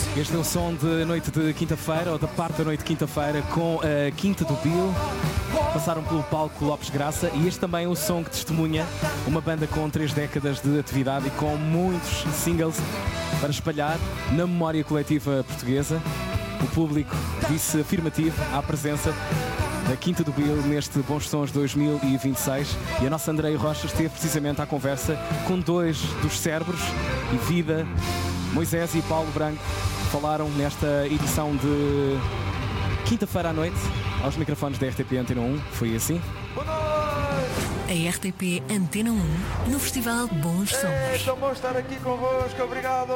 Este é o som de noite de quinta-feira, ou da parte da noite de quinta-feira, com a Quinta do Bill. Passaram pelo palco Lopes Graça e este também é o som que testemunha uma banda com 3 décadas de atividade e com muitos singles para espalhar na memória coletiva portuguesa. O público disse afirmativo à presença da Quinta do Bill neste Bons Sons 2026 e a nossa Andreia Rocha esteve precisamente à conversa com 2 dos cérebros e vida, Moisés e Paulo Branco, falaram nesta edição de quinta-feira à noite aos microfones da RTP Antena 1. Foi assim? A RTP Antena 1 no Festival Bons Sons. É tão bom estar aqui convosco, obrigado!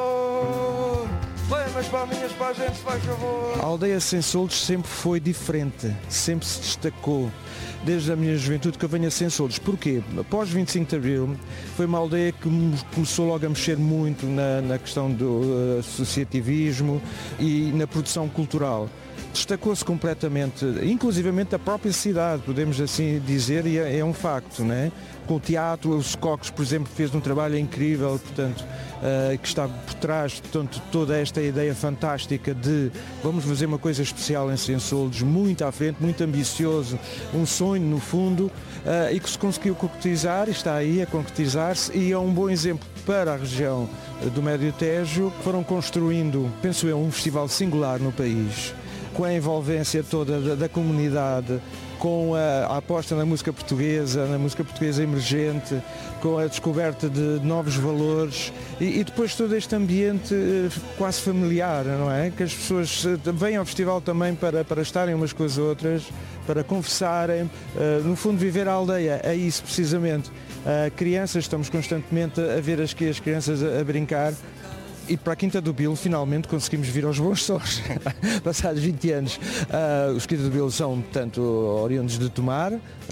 Põe as palminhas para a gente, faz favor! A aldeia Sem Soldos sempre foi diferente, sempre se destacou. Desde a minha juventude que eu venho a Sem Soldos. Porquê? Após 25 de Abril, foi uma aldeia que começou logo a mexer muito na questão do associativismo e na produção cultural. Destacou-se completamente, inclusivamente a própria cidade, podemos assim dizer, e é um facto, né? Com o teatro, os Cocos, por exemplo, fez um trabalho incrível, portanto, que está por trás, portanto, toda esta ideia fantástica de vamos fazer uma coisa especial em Sem Soldos, muito à frente, muito ambicioso, um sonho no fundo, e que se conseguiu concretizar, está aí a concretizar-se, e é um bom exemplo para a região do Médio Tejo, que foram construindo, penso eu, um festival singular no país, com a envolvência toda da comunidade, com a aposta na música portuguesa emergente, com a descoberta de novos valores e depois todo este ambiente quase familiar, não é? Que as pessoas vêm ao festival também para estarem umas com as outras, para conversarem, no fundo viver a aldeia, é isso precisamente. Crianças, estamos constantemente a ver as crianças a brincar. E para a Quinta do Bill finalmente conseguimos vir aos Bons Sons, passados 20 anos. Os Quinta do Bill são, portanto, oriundos de Tomar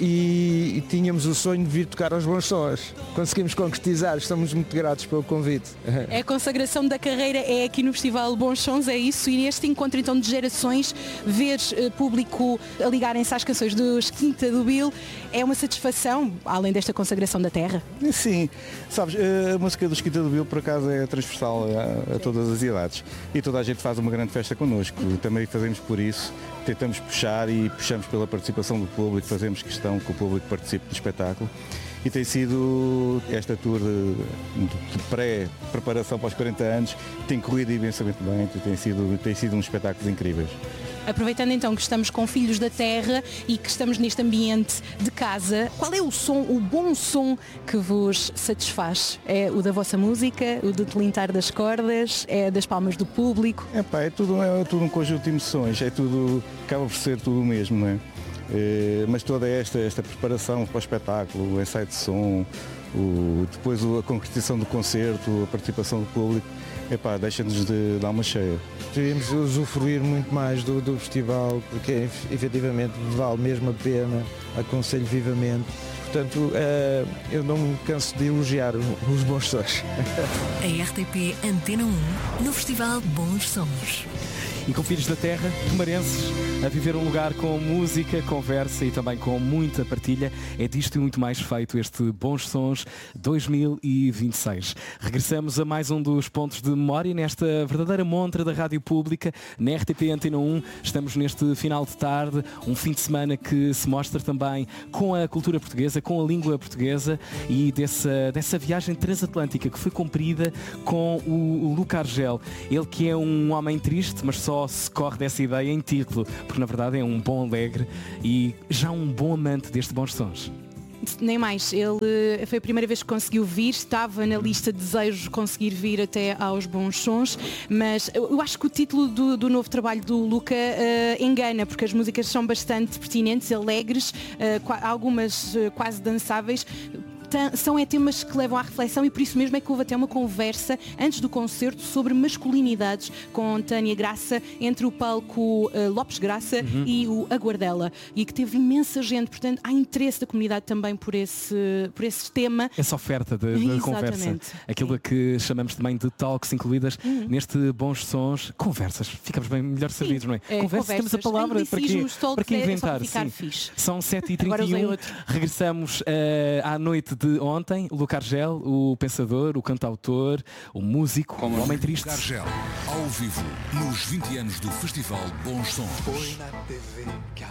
e tínhamos o sonho de vir tocar aos Bons Sons. Conseguimos concretizar, estamos muito gratos pelo convite. A consagração da carreira é aqui no Festival Bons Sons, é isso, e neste encontro então de gerações, ver público a ligarem-se às canções dos Quinta do Bill é uma satisfação, além desta consagração da terra? Sim, sabes, a música dos Quinta do Bill por acaso é transversal a todas as idades e toda a gente faz uma grande festa connosco, também fazemos por isso, tentamos puxar e puxamos pela participação do público, fazemos questão que o público participe do espetáculo e tem sido esta tour de pré-preparação para os 40 anos, tem corrido imensamente bem, tem sido uns espetáculos incríveis. Aproveitando então que estamos com Filhos da Terra e que estamos neste ambiente de casa, qual é o som, o bom som que vos satisfaz? É o da vossa música, o do tilintar das cordas, é das palmas do público? É tudo um conjunto de emoções, acaba por ser tudo o mesmo, não é? Mas toda esta preparação para o espetáculo, o ensaio de som, depois a concretização do concerto, a participação do público, deixa-nos de dar uma cheia. Devíamos usufruir muito mais do festival, porque efetivamente vale mesmo a pena, aconselho vivamente. Portanto, eu não me canso de elogiar os Bons Sons. A RTP Antena 1 no Festival Bons Sons. E com Filhos da Terra, tomarenses, a viver um lugar com música, conversa e também com muita partilha. É disto e muito mais feito este Bons Sons 2026. Regressamos a mais um dos pontos de memória nesta verdadeira montra da Rádio Pública, na RTP Antena 1. Estamos neste final de tarde, um fim de semana que se mostra também com a cultura portuguesa, com a língua portuguesa e dessa viagem transatlântica que foi cumprida com o Luca Argel. Ele que é um homem triste, mas só se corre dessa ideia em título, porque na verdade é um bom alegre e já um bom amante destes Bons Sons. Nem mais, ele foi a primeira vez que conseguiu vir, estava na lista de desejos conseguir vir até aos Bons Sons, mas eu acho que o título do novo trabalho do Luca engana, porque as músicas são bastante pertinentes, alegres, algumas quase dançáveis. São temas que levam à reflexão e por isso mesmo é que houve até uma conversa antes do concerto sobre masculinidades com Tânia Graça entre o palco Lopes Graça e o Aguardela e que teve imensa gente, portanto há interesse da comunidade também por esse tema. Essa oferta de conversa, aquilo que chamamos também de talks incluídas neste Bons Sons, conversas, ficamos bem melhor servidos, não é? Conversas, temos a palavra para que inventar. Sim. São 7h31, regressamos à noite de ontem, Luca Argel, o pensador, o cantautor, o músico, o homem triste. Luca Argel, ao vivo, nos 20 anos do Festival Bons Sons. Foi na TV que a